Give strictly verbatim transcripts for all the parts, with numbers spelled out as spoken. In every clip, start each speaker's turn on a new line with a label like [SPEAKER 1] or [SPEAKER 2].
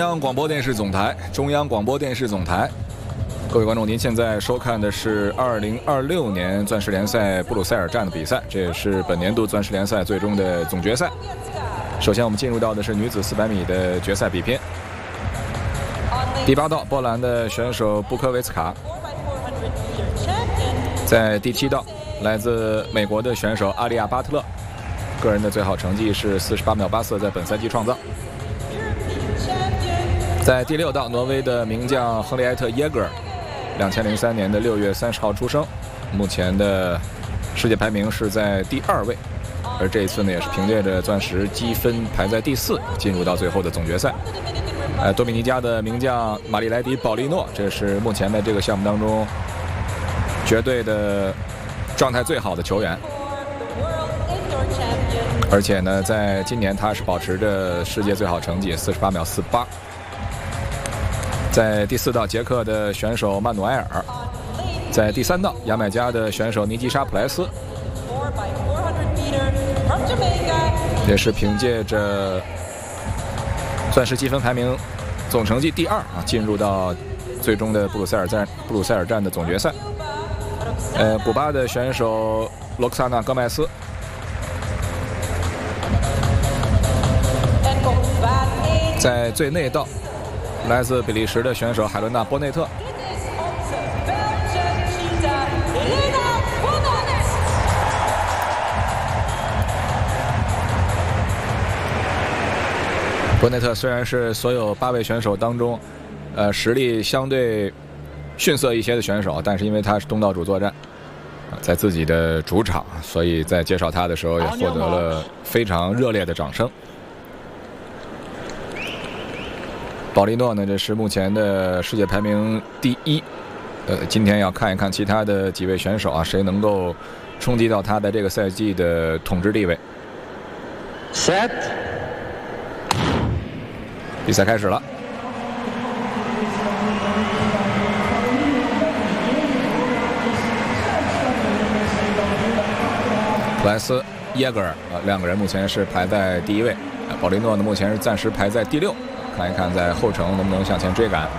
[SPEAKER 1] 央广播电视总台，中央广播电视总台。各位观众，您现在收看的是二零二六年钻石联赛布鲁塞尔站的比赛，这也是本年度钻石联赛最终的总决赛。首先，我们进入到的是女子四百米的决赛比拼。第八道，波兰的选手布科维茨卡，在第七道，来自美国的选手阿利亚巴特勒，个人的最好成绩是四十八秒八四，在本赛季创造。在第六道，挪威的名将亨利埃特耶格尔，两千零三年的六月三十号出生，目前的世界排名是在第二位，而这一次呢，也是凭借着钻石积分排在第四，进入到最后的总决赛。呃，多米尼加的名将马里莱迪保利诺，这是目前的这个项目当中绝对的状态最好的球员，而且呢，在今年他是保持着世界最好成绩四十八秒四八。在第四道，捷克的选手曼努埃尔；在第三道，牙买加的选手尼基莎普莱斯，也是凭借着钻石积分排名总成绩第二啊，进入到最终的布鲁塞尔站布鲁塞尔站的总决赛。呃，古巴的选手罗克萨纳·戈麦斯，在最内道，来自比利时的选手海伦娜·波内特。波内特虽然是所有八位选手当中，呃，实力相对逊色一些的选手，但是因为他是东道主作战，在自己的主场，所以在介绍他的时候也获得了非常热烈的掌声。保利诺呢，这是目前的世界排名第一。呃，今天要看一看其他的几位选手啊，谁能够冲击到他的这个赛季的统治地位。
[SPEAKER 2] Set。
[SPEAKER 1] 比赛开始了。普莱斯、耶格尔啊，两个人目前是排在第一位。保利诺呢，目前是暂时排在第六。看一看在后程能不能向前追赶。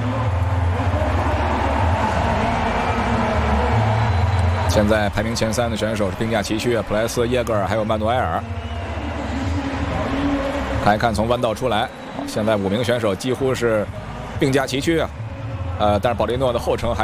[SPEAKER 1] 现在排名前三的选手是并驾齐驱啊，普莱斯、耶格尔还有曼努埃尔。看一看从弯道出来，现在五名选手几乎是并驾齐驱啊，呃，但是保利诺的后程还